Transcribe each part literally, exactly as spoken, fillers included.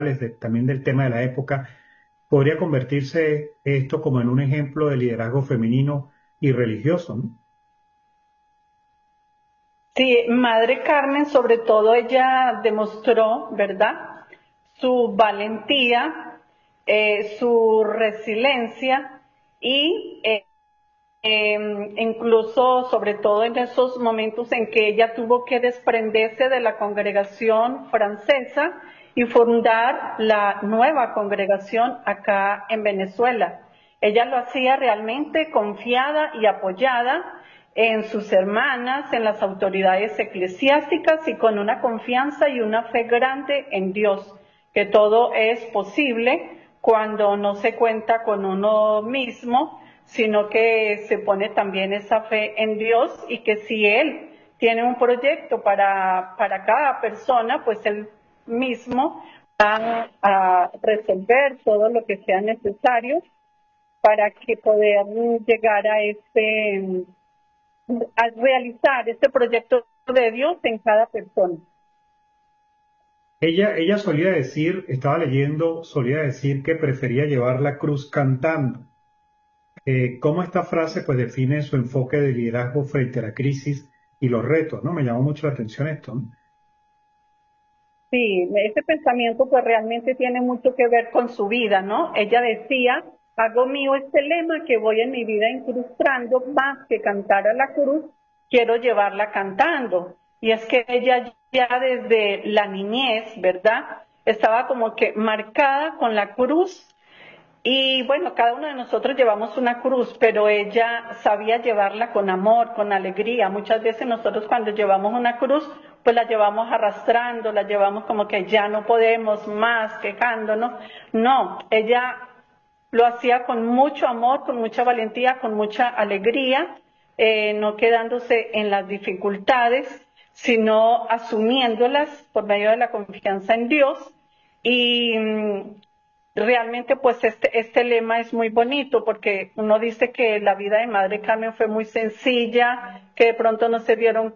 de- también del tema de la época, podría convertirse esto como en un ejemplo de liderazgo femenino y religioso, ¿no? Sí, Madre Carmen, sobre todo ella demostró, ¿verdad? Su valentía, eh, su resiliencia y eh, eh, incluso, sobre todo en esos momentos en que ella tuvo que desprenderse de la congregación francesa y fundar la nueva congregación acá en Venezuela. Ella lo hacía realmente confiada y apoyada en sus hermanas, en las autoridades eclesiásticas y con una confianza y una fe grande en Dios, que todo es posible cuando no se cuenta con uno mismo, sino que se pone también esa fe en Dios y que si Él tiene un proyecto para, para cada persona, pues Él mismo va a resolver todo lo que sea necesario para que poder llegar a este a realizar este proyecto de Dios en cada persona. Ella, ella solía decir, estaba leyendo, solía decir que prefería llevar la cruz cantando. Eh, cómo esta frase pues define su enfoque de liderazgo frente a la crisis y los retos, ¿no? Me llamó mucho la atención esto, ¿no? Sí, ese pensamiento pues realmente tiene mucho que ver con su vida, ¿no? Ella decía, hago mío este lema que voy en mi vida incrustando, más que cantar a la cruz, quiero llevarla cantando. Y es que ella ya desde la niñez, ¿verdad? Estaba como que marcada con la cruz. Y bueno, cada uno de nosotros llevamos una cruz, pero ella sabía llevarla con amor, con alegría. Muchas veces nosotros cuando llevamos una cruz, pues la llevamos arrastrando, la llevamos como que ya no podemos más, quejándonos. No, ella lo hacía con mucho amor, con mucha valentía, con mucha alegría, eh, no quedándose en las dificultades, sino asumiéndolas por medio de la confianza en Dios. Y mm, realmente pues este, este lema es muy bonito porque uno dice que la vida de Madre Carmen fue muy sencilla, que de pronto no se vieron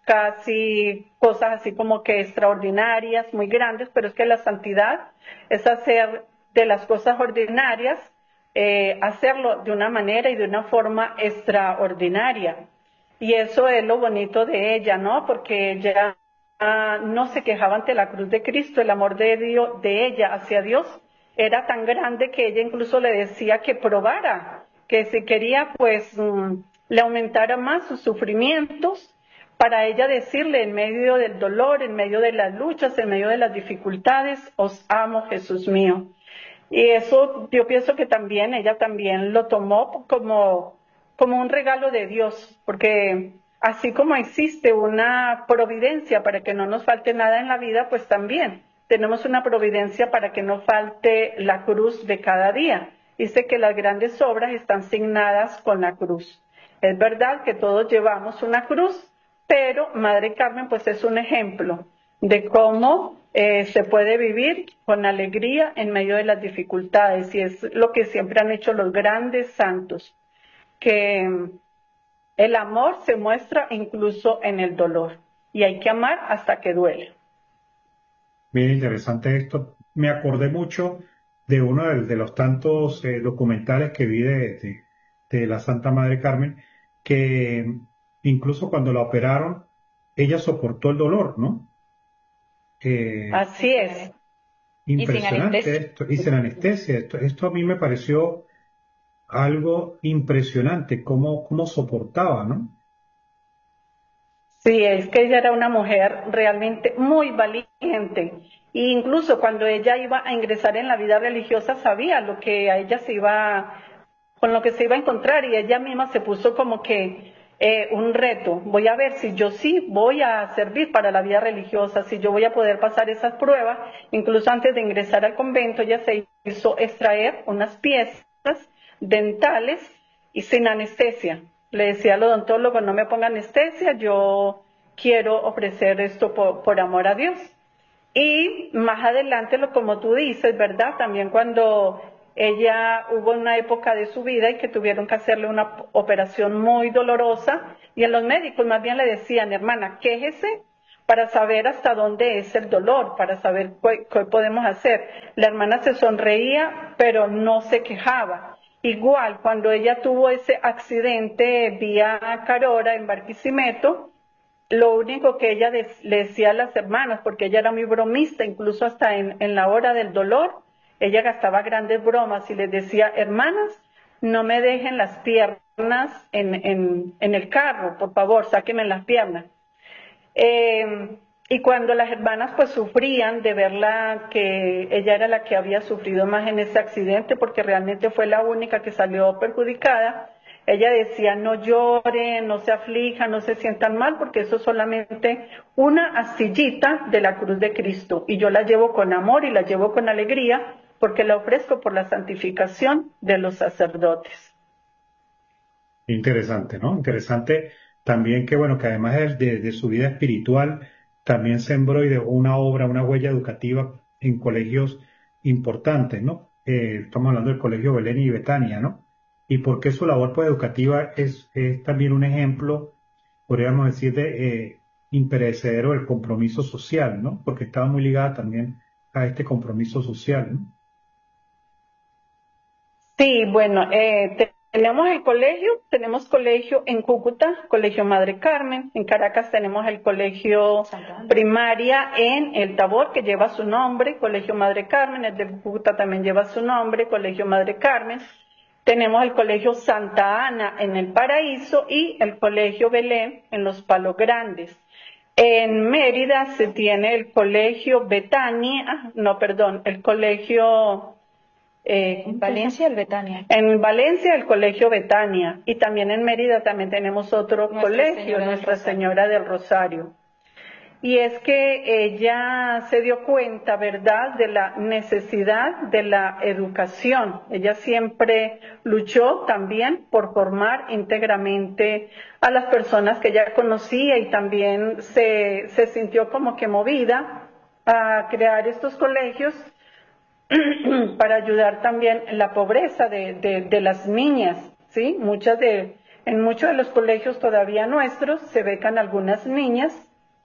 casi cosas así como que extraordinarias, muy grandes, pero es que la santidad es hacer de las cosas ordinarias, eh, hacerlo de una manera y de una forma extraordinaria. Y eso es lo bonito de ella, ¿no? Porque ella ah, no se quejaba ante la cruz de Cristo, el amor de, Dios, de ella hacia Dios era tan grande que ella incluso le decía que probara, que si quería pues mm, le aumentara más sus sufrimientos para ella decirle en medio del dolor, en medio de las luchas, en medio de las dificultades, os amo Jesús mío. Y eso yo pienso que también ella también lo tomó como, como un regalo de Dios, porque así como existe una providencia para que no nos falte nada en la vida, pues también tenemos una providencia para que no falte la cruz de cada día. Dice que las grandes obras están signadas con la cruz. Es verdad que todos llevamos una cruz, pero Madre Carmen pues es un ejemplo de cómo eh, se puede vivir con alegría en medio de las dificultades y es lo que siempre han hecho los grandes santos, que mm, el amor se muestra incluso en el dolor y hay que amar hasta que duele. Bien interesante esto. Me acordé mucho de uno de, de los tantos eh, documentales que vi de, de- de la Santa Madre Carmen, que incluso cuando la operaron, ella soportó el dolor, ¿no? Eh, Así es. Y sin Impresionante anestesia. esto, y sin anestesia. Esto, esto a mí me pareció algo impresionante, cómo, cómo soportaba, ¿no? Sí, es que ella era una mujer realmente muy valiente. E incluso cuando ella iba a ingresar en la vida religiosa sabía lo que a ella se iba, con lo que se iba a encontrar y ella misma se puso como que eh, un reto. Voy a ver si yo sí voy a servir para la vida religiosa, si yo voy a poder pasar esas pruebas. Incluso antes de ingresar al convento ella se hizo extraer unas piezas dentales y sin anestesia. Le decía al odontólogo, no me ponga anestesia, yo quiero ofrecer esto por, por amor a Dios. Y más adelante, lo como tú dices, ¿verdad? También cuando ella hubo una época de su vida y que tuvieron que hacerle una operación muy dolorosa y en los médicos más bien le decían, hermana, quéjese para saber hasta dónde es el dolor, para saber qué, qué podemos hacer. La hermana se sonreía, pero no se quejaba. Igual, cuando ella tuvo ese accidente vía Carora en Barquisimeto, lo único que ella de, le decía a las hermanas, porque ella era muy bromista, incluso hasta en, en la hora del dolor, ella gastaba grandes bromas y les decía, hermanas, no me dejen las piernas en, en, en el carro, por favor, sáquenme las piernas. Eh, y cuando las hermanas pues sufrían de verla que ella era la que había sufrido más en ese accidente, porque realmente fue la única que salió perjudicada, ella decía, no lloren, no se aflijan, no se sientan mal, porque eso es solamente una astillita de la cruz de Cristo. Y yo la llevo con amor y la llevo con alegría, porque la ofrezco por la santificación de los sacerdotes. Interesante, ¿no? Interesante también que, bueno, que además de, de- de su vida espiritual, también sembró y dejó una obra, una huella educativa en colegios importantes, ¿no? Eh, estamos hablando del Colegio Belén y Betania, ¿no? Y porque su labor, pues, educativa es, es también un ejemplo, podríamos decir, de eh, imperecedero del compromiso social, ¿no? Porque estaba muy ligada también a este compromiso social, ¿no? Sí, bueno, eh, te- tenemos el colegio, tenemos colegio en Cúcuta, Colegio Madre Carmen, en Caracas tenemos el colegio Santa Ana. primaria en El Tabor, que lleva su nombre, Colegio Madre Carmen, el de Cúcuta también lleva su nombre, Colegio Madre Carmen. Tenemos el colegio Santa Ana en El Paraíso y el colegio Belén en Los Palos Grandes. En Mérida se tiene el colegio Betania, no, perdón, el colegio... Eh, En Valencia, el Betania. en Valencia, el Colegio Betania, y también en Mérida también tenemos otro Nuestra colegio, Señora del Nuestra Rosario. Señora del Rosario. Y es que ella se dio cuenta, ¿verdad?, de la necesidad de la educación. Ella siempre luchó también por formar íntegramente a las personas que ella conocía y también se, se sintió como que movida a crear estos colegios para ayudar también en la pobreza de, de, de las niñas, ¿sí? Muchas de, en muchos de los colegios todavía nuestros se becan algunas niñas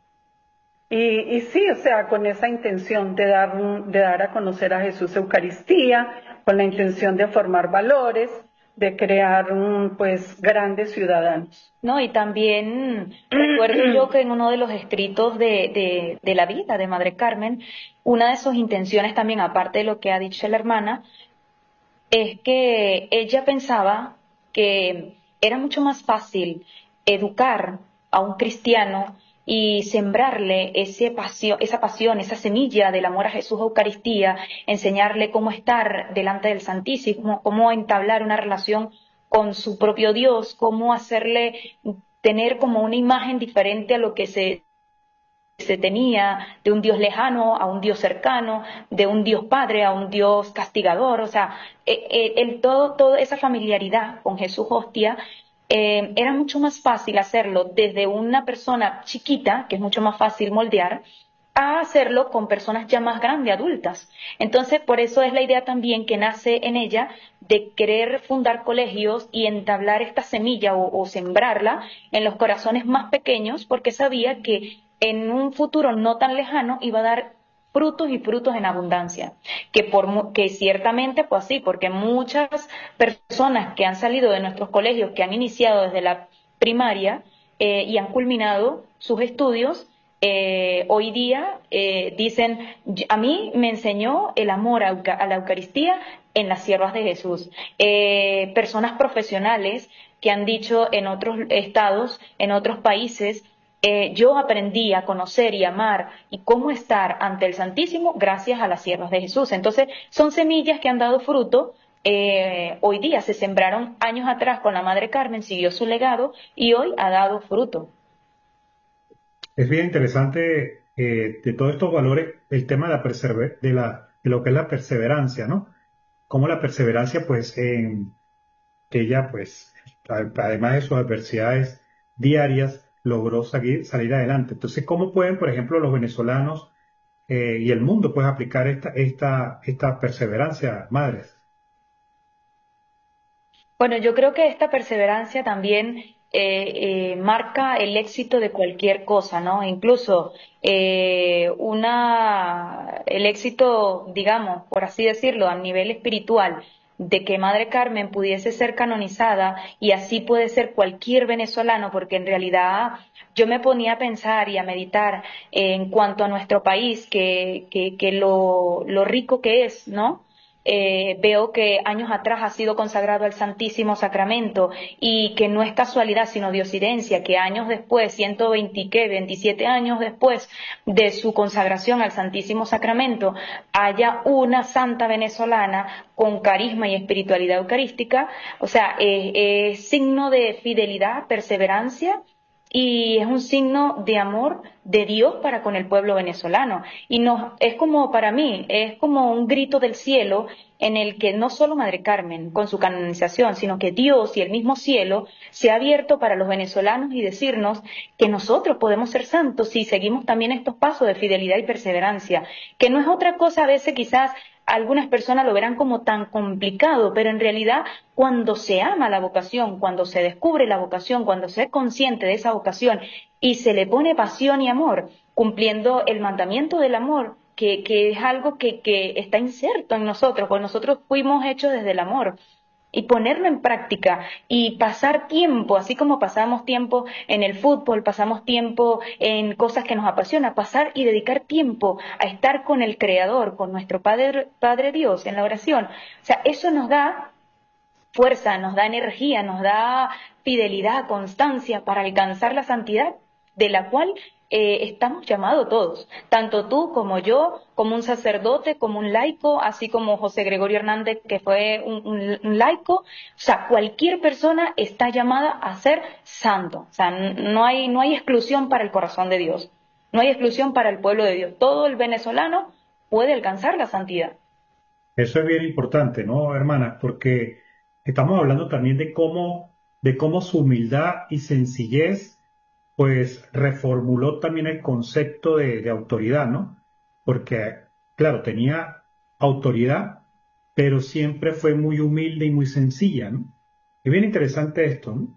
y, y sí, o sea, con esa intención de dar, un- de dar a conocer a Jesús Eucaristía, con la intención de formar valores, de crear un, pues grandes ciudadanos. No, y también recuerdo yo que en uno de los escritos de, de, de la vida de Madre Carmen, una de sus intenciones también, aparte de lo que ha dicho la hermana, es que ella pensaba que era mucho más fácil educar a un cristiano y sembrarle ese pasión, esa pasión, esa semilla del amor a Jesús Eucaristía, enseñarle cómo estar delante del Santísimo, cómo entablar una relación con su propio Dios, cómo hacerle tener como una imagen diferente a lo que se se tenía de un Dios lejano a un Dios cercano, de un Dios padre a un Dios castigador, o sea, eh, eh, el todo, toda esa familiaridad con Jesús hostia, eh, era mucho más fácil hacerlo desde una persona chiquita, que es mucho más fácil moldear, a hacerlo con personas ya más grandes, adultas. Entonces, por eso es la idea también que nace en ella de querer fundar colegios y entablar esta semilla o, o sembrarla en los corazones más pequeños, porque sabía que en un futuro no tan lejano iba a dar frutos y frutos en abundancia, que, por, que ciertamente fue así, porque muchas personas que han salido de nuestros colegios, que han iniciado desde la primaria eh, y han culminado sus estudios, eh, hoy día eh, dicen, a mí me enseñó el amor a, a la Eucaristía en las siervas de Jesús. Eh, personas profesionales que han dicho en otros estados, en otros países, eh, yo aprendí a conocer y amar y cómo estar ante el Santísimo gracias a las siervas de Jesús. Entonces, son semillas que han dado fruto. Eh, hoy día se sembraron años atrás con la Madre Carmen, siguió su legado y hoy ha dado fruto. Es bien interesante eh, de todos estos valores el tema de la persever- de la de lo que es la perseverancia, ¿no? Cómo la perseverancia, pues, en que ella, pues, a- además de sus adversidades diarias, logró salir, salir adelante. Entonces, ¿cómo pueden, por ejemplo, los venezolanos eh, y el mundo, pues, aplicar esta esta esta perseverancia, madres? Bueno, yo creo que esta perseverancia también eh, eh, marca el éxito de cualquier cosa, ¿no? Incluso eh, una, el éxito, digamos, por así decirlo, a nivel espiritual, de que Madre Carmen pudiese ser canonizada y así puede ser cualquier venezolano, porque en realidad yo me ponía a pensar y a meditar en cuanto a nuestro país, que, que, que lo, lo rico que es, ¿no? Eh, veo que años atrás ha sido consagrado al Santísimo Sacramento y que no es casualidad sino diosidencia que años después, ciento veinte, ¿qué? veintisiete años después de su consagración al Santísimo Sacramento, haya una santa venezolana con carisma y espiritualidad eucarística. O sea, es, es signo de fidelidad, perseverancia, y es un signo de amor de Dios para con el pueblo venezolano. Y nos, es como, para mí, es como un grito del cielo en el que no solo Madre Carmen con su canonización, sino que Dios y el mismo cielo se ha abierto para los venezolanos y decirnos que nosotros podemos ser santos si seguimos también estos pasos de fidelidad y perseverancia, que no es otra cosa. A veces quizás algunas personas lo verán como tan complicado, pero en realidad cuando se ama la vocación, cuando se descubre la vocación, cuando se es consciente de esa vocación y se le pone pasión y amor, cumpliendo el mandamiento del amor, que, que es algo que, que está inserto en nosotros, porque nosotros fuimos hechos desde el amor, y ponerlo en práctica y pasar tiempo, así como pasamos tiempo en el fútbol, pasamos tiempo en cosas que nos apasionan, pasar y dedicar tiempo a estar con el Creador, con nuestro Padre, Padre Dios en la oración. O sea, eso nos da fuerza, nos da energía, nos da fidelidad, constancia para alcanzar la santidad de la cual eh, estamos llamados todos, tanto tú como yo, como un sacerdote, como un laico, así como José Gregorio Hernández, que fue un, un, un laico. O sea, cualquier persona está llamada a ser santo. O sea, no hay, no hay exclusión para el corazón de Dios, no hay exclusión para el pueblo de Dios. Todo el venezolano puede alcanzar la santidad. Eso es bien importante, ¿no, hermana? Porque estamos hablando también de cómo, de cómo su humildad y sencillez, pues, reformuló también el concepto de, de autoridad, ¿no? Porque, claro, tenía autoridad, pero siempre fue muy humilde y muy sencilla, ¿no? Es bien interesante esto, ¿no?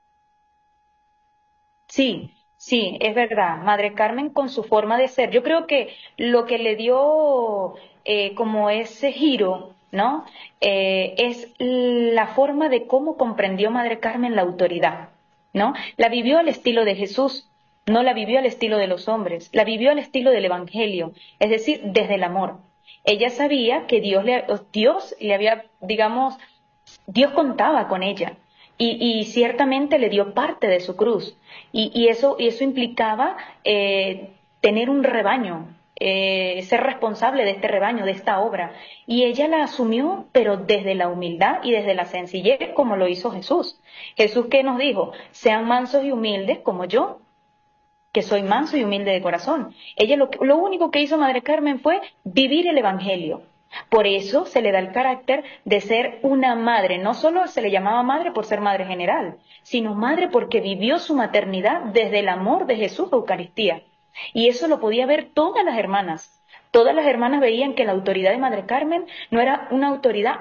Sí, sí, es verdad. Madre Carmen con su forma de ser. Yo creo que lo que le dio eh, como ese giro, ¿no? Eh, es la forma de cómo comprendió Madre Carmen la autoridad, ¿no? La vivió al estilo de Jesús, no la vivió al estilo de los hombres, la vivió al estilo del Evangelio, es decir, desde el amor. Ella sabía que Dios le, Dios le había, digamos, Dios contaba con ella y, y ciertamente le dio parte de su cruz y, y eso, y eso implicaba eh, tener un rebaño, eh, ser responsable de este rebaño, de esta obra, y ella la asumió pero desde la humildad y desde la sencillez como lo hizo Jesús. Jesús, ¿qué nos dijo? Sean mansos y humildes como yo, que soy manso y humilde de corazón. Ella lo, lo único que hizo Madre Carmen fue vivir el Evangelio. Por eso se le da el carácter de ser una madre. No solo se le llamaba madre por ser madre general, sino madre porque vivió su maternidad desde el amor de Jesús a Eucaristía. Y eso lo podía ver todas las hermanas. Todas las hermanas veían que la autoridad de Madre Carmen no era una autoridad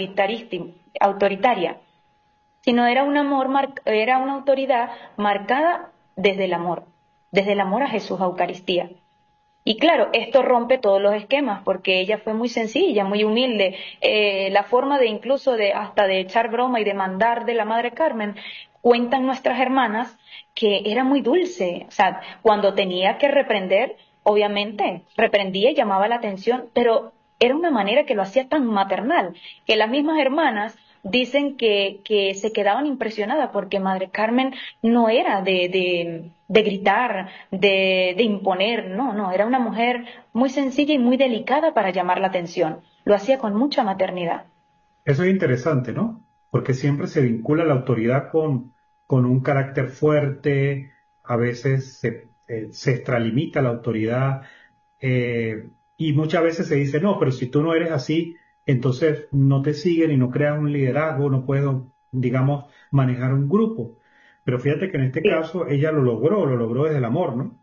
autoritaria, sino era un amor, era una autoridad marcada desde el amor, desde el amor a Jesús a Eucaristía. Y claro, esto rompe todos los esquemas porque ella fue muy sencilla, muy humilde. Eh, la forma de incluso de hasta de echar broma y de mandar de la Madre Carmen, cuentan nuestras hermanas que era muy dulce. O sea, cuando tenía que reprender, obviamente reprendía y llamaba la atención, pero era una manera que lo hacía tan maternal que las mismas hermanas dicen que, que se quedaban impresionadas porque Madre Carmen no era de, de, de gritar, de, de imponer, no, no, era una mujer muy sencilla y muy delicada para llamar la atención. Lo hacía con mucha maternidad. Eso es interesante, ¿no? Porque siempre se vincula la autoridad con, con un carácter fuerte, a veces se, eh, se extralimita la autoridad, eh, y muchas veces se dice, no, pero si tú no eres así, entonces no te siguen y no creas un liderazgo, no puedo, digamos, manejar un grupo. Pero fíjate que en este Sí, caso ella lo logró, lo logró desde el amor, ¿no?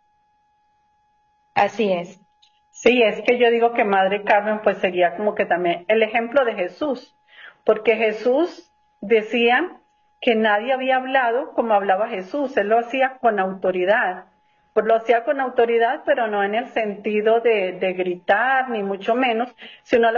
Así es. sí, es que yo digo que Madre Carmen pues sería como que también el ejemplo de Jesús, porque Jesús decía que nadie había hablado como hablaba Jesús. Él lo hacía con autoridad. Pues lo hacía con autoridad, pero no en el sentido de, de gritar, ni mucho menos, sino